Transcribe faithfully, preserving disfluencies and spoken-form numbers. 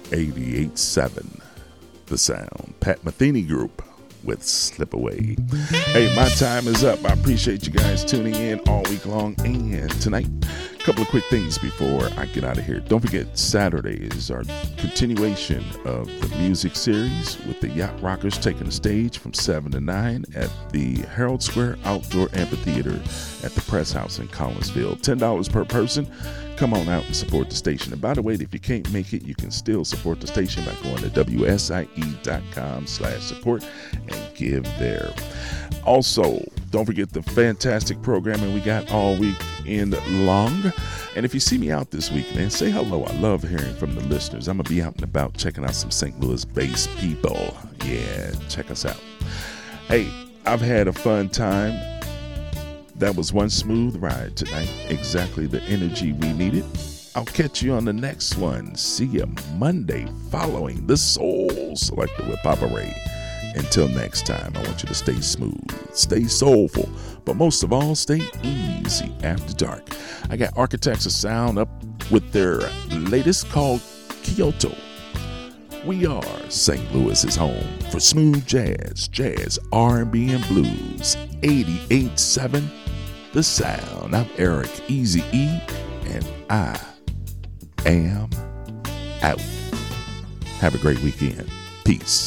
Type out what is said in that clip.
eighty-eight point seven The Sound. Pat Metheny Group with Slip Away. Hey, my time is up. I appreciate you guys tuning in all week long and tonight. A couple of quick things before I get out of here. Don't forget, Saturday is our continuation of the music series with the Yacht Rockers taking the stage from seven to nine at the Herald Square Outdoor Amphitheater at the Press House in Collinsville. ten dollars per person. Come on out and support the station. And by the way, if you can't make it, you can still support the station by going to W S I E dot com slash support and give there. Also, don't forget the fantastic programming we got all weekend long. And if you see me out this week, man, say hello. I love hearing from the listeners. I'm going to be out and about checking out some Saint Louis-based people. Yeah, check us out. Hey, I've had a fun time. That was one smooth ride tonight. Exactly the energy we needed. I'll catch you on the next one. See you Monday following the Soul Selector with Papa Ray. Until next time, I want you to stay smooth, stay soulful, but most of all, stay easy after dark. I got Architects of Sound up with their latest called Kyoto. We are Saint Louis's home for smooth jazz, jazz, R and B, and blues. eighty-eight point seven The Sound. I'm Eric Easy-E, and I am out. Have a great weekend. Peace.